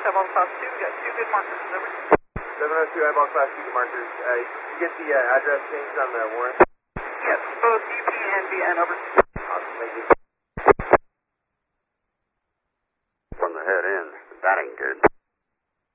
Eyeball Class 2, got 2 good markers delivered. 702 Eyeball Class 2 good markers. Did you get the address changed on the warrant? Yes, both UP and BN over. Awesome, thank you. From the head in, that ain't good.